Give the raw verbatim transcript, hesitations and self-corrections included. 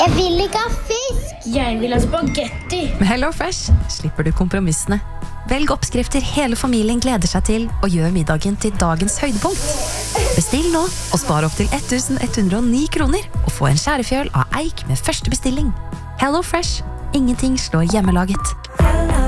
Jeg vil ikke ha fisk. Jeg vil ha spagetti. Med HelloFresh slipper du kompromissene. Velg oppskrifter hele familien gleder seg til, og gjør middagen til dagens høydepunkt. Bestill nå, og spar opp til ett tusen ett hundre og ni kroner, og få en skjærefjøl av eik med første bestilling. HelloFresh. Ingenting slår hjemmelaget.